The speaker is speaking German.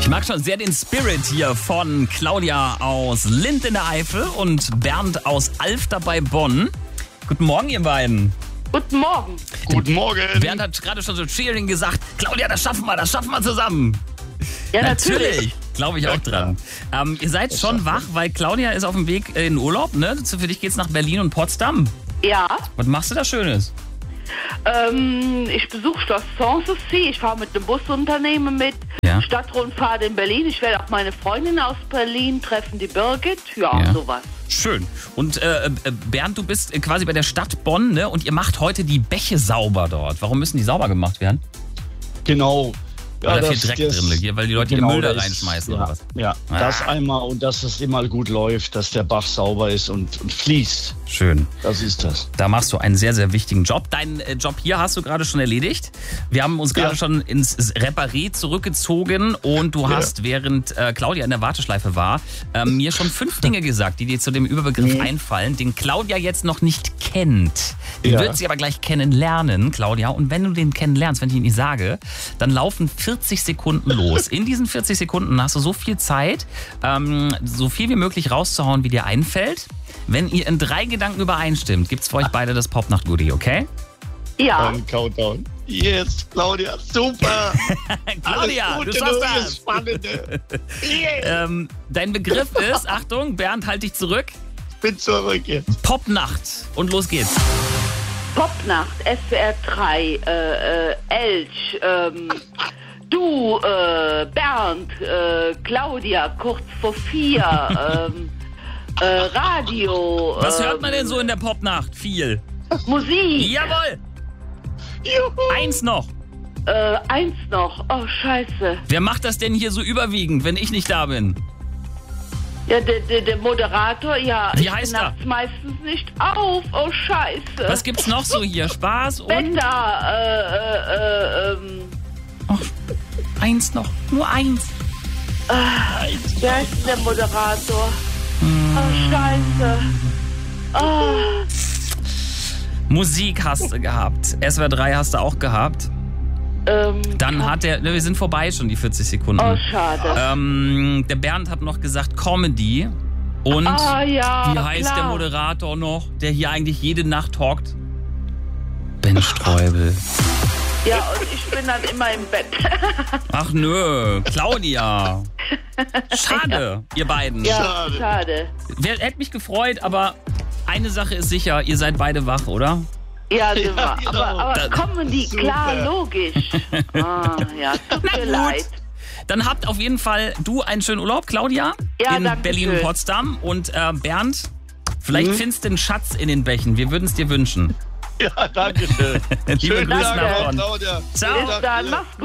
Ich mag schon sehr den Spirit hier von Claudia aus Lindt in der Eifel und Bernd aus Alfter bei Bonn. Guten Morgen, ihr beiden. Guten Morgen. Guten Morgen. Bernd hat gerade schon so cheering gesagt. Claudia, das schaffen wir zusammen. Ja, natürlich. Glaube ich auch dran. Ihr seid schon wach, weil Claudia ist auf dem Weg in Urlaub, ne? Für dich geht's nach Berlin und Potsdam. Ja, Was machst du da Schönes? ich besuche Schloss Sanssouci. Ich fahre mit einem Busunternehmen mit. Ja. Stadtrundfahrt in Berlin. Ich werde auch meine Freundin aus Berlin treffen, die Birgit. Ja, sowas. Schön. Und Bernd, du bist quasi bei der Stadt Bonn, ne? Und ihr macht heute die Bäche sauber dort. Warum müssen die sauber gemacht werden? Genau. Weil da viel Dreck drin liegt, weil die Leute den Müll da reinschmeißen oder was? Ja, das einmal und dass es immer gut läuft, dass der Bach sauber ist und fließt. Schön. Das ist das. Da machst du einen sehr, sehr wichtigen Job. Deinen Job hier hast du gerade schon erledigt. Wir haben uns gerade schon ins Reparé zurückgezogen und du hast, während Claudia in der Warteschleife war, mir schon 5 Dinge gesagt, die dir zu dem Überbegriff einfallen, den Claudia jetzt noch nicht kennt. Den wird sie aber gleich kennenlernen, Claudia. Und wenn du den kennenlernst, wenn ich ihn nicht sage, dann laufen 40 Sekunden los. In diesen 40 Sekunden hast du so viel Zeit, so viel wie möglich rauszuhauen, wie dir einfällt. Wenn ihr in 3 Gedanken übereinstimmt, gibt's für euch beide das Popnacht-Goodie, okay? Ja. Ein Countdown. Yes, Claudia, super. Claudia, du schaffst das. Spannende. Dein Begriff ist, Achtung, Bernd, halt dich zurück, Ich bin zurück jetzt. Popnacht. Und los geht's. Popnacht, SWR 3, Elch, du, Bernd, Claudia, kurz vor 4, Radio. Was hört man denn so in der Popnacht? Viel. Musik. Jawohl. Juhu. 1 noch. 1 noch. Oh, scheiße. Wer macht das denn hier so überwiegend, wenn ich nicht da bin? Ja, der Moderator, ja. Wie ich heißt bin er? nachts meistens nicht auf. Oh, scheiße. Was gibt's noch so hier? Spaß und... Wetter, 1 noch. Nur 1. wer ist denn der Moderator? Oh, scheiße. Oh, Musik hast du gehabt. SWR 3 hast du auch gehabt. Dann hat wir sind vorbei schon, die 40 Sekunden. oh, schade. Der Bernd hat noch gesagt Comedy. Und ja, wie heißt klar. der Moderator noch, der hier eigentlich jede Nacht talkt? Ben Streubel. Ja, und ich bin dann immer im Bett. Ach nö, Claudia. Schade, ihr beiden. Ja, schade. Hätte mich gefreut, aber eine Sache ist sicher, ihr seid beide wach, oder? Ja, sind wir. genau. Aber Comedy, klar, logisch. Ja, tut mir leid. Dann habt auf jeden Fall du einen schönen Urlaub, Claudia, Ja, in danke Berlin und schön. Potsdam. Und Bernd, vielleicht findest du einen Schatz in den Bächen. Wir würden es dir wünschen. Ja, danke schön. Liebe Schönen Grüße Tag nach noch, Bonn. Claudia. Ciao. Bis dann, mach's gut.